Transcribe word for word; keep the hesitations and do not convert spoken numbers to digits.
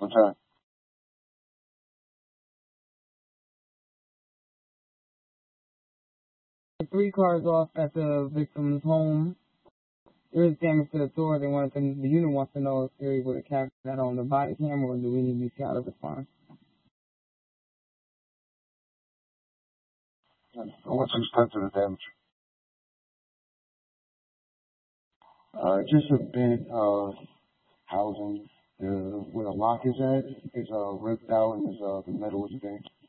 What's that? Three cars off at the victim's home. There is damage to the door. They wanted to, the unit wants to know if they're able to capture that on the body camera, or do we need to try to respond? What's the extent of the damage? Uh, just a bit of housing. The, where the lock is at is uh, ripped out, and is, uh, the metal is bent.